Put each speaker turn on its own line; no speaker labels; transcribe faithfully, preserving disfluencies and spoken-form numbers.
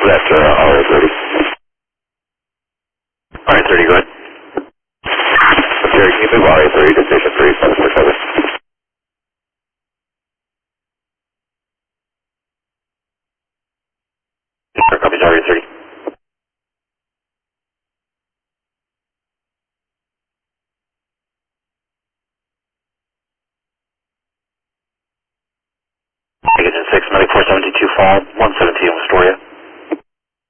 That's uh, R A thirty. R A thirty, go ahead. Jerry, can you move R A thirty to station three seven six seven? Sure, copies R A thirty. Tickets in six, Medic four seven two two fall.